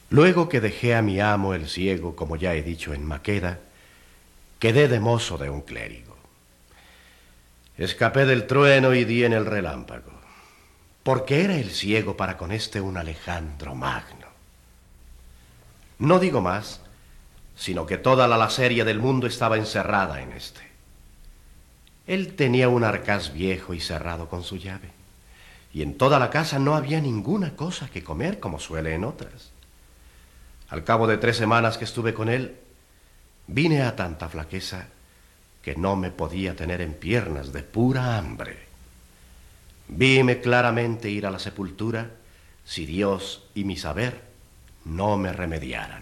Luego que dejé a mi amo el ciego, como ya he dicho, en Maqueda, quedé de mozo de un clérigo. Escapé del trueno y di en el relámpago, porque era el ciego para con este un Alejandro Magno. No digo más, sino que toda la laceria del mundo estaba encerrada en este. Él tenía un arcaz viejo y cerrado con su llave, y en toda la casa no había ninguna cosa que comer como suele en otras. Al cabo de 3 semanas que estuve con él, vine a tanta flaqueza que no me podía tener en piernas de pura hambre. Vime claramente ir a la sepultura si Dios y mi saber no me remediaran.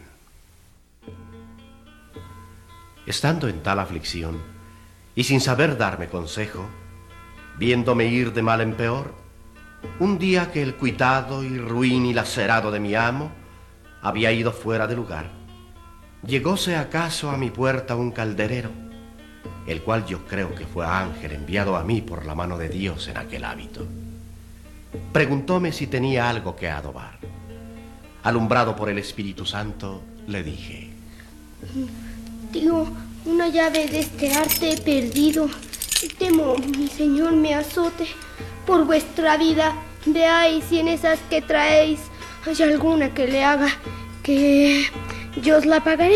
Estando en tal aflicción y sin saber darme consejo, viéndome ir de mal en peor, un día que el cuitado y ruin y lacerado de mi amo había ido fuera de lugar, llegóse acaso a mi puerta un calderero, el cual yo creo que fue ángel enviado a mí por la mano de Dios en aquel hábito. Preguntóme si tenía algo que adobar. Alumbrado por el Espíritu Santo, le dije: Tío, una llave de este arte he perdido. Temo, mi señor me azote. Por vuestra vida, veáis si en esas que traéis hay alguna que le haga, que yo os la pagaré.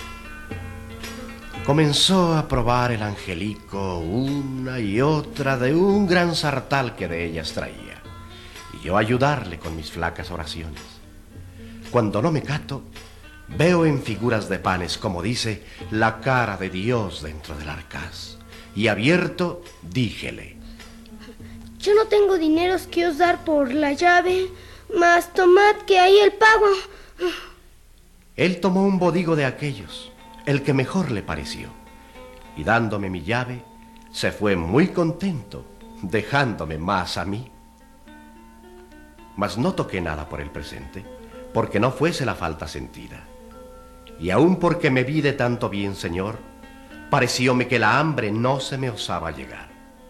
Comenzó a probar el angelico una y otra de un gran sartal que de ellas traía, y yo ayudarle con mis flacas oraciones. Cuando no me cato, veo en figuras de panes, como dice, la cara de Dios dentro del arcaz, y abierto díjele: Yo no tengo dineros que os dar por la llave, mas tomad que ahí el pago. Él tomó un bodigo de aquellos, el que mejor le pareció, y dándome mi llave, se fue muy contento, dejándome más a mí. Mas no toqué nada por el presente, porque no fuese la falta sentida. Y aun porque me vi de tanto bien, señor, parecióme que la hambre no se me osaba llegar.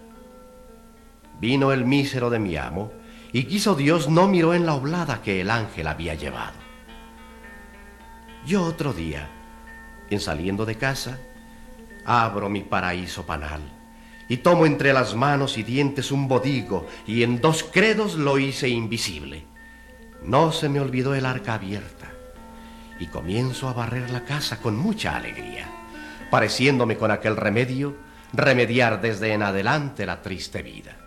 Vino el mísero de mi amo, y quiso Dios no miró en la oblada que el ángel había llevado. Yo otro día, en saliendo de casa, abro mi paraíso panal, y tomo entre las manos y dientes un bodigo, y en 2 credos lo hice invisible. No se me olvidó el arca abierta, y comienzo a barrer la casa con mucha alegría, pareciéndome con aquel remedio remediar desde en adelante la triste vida.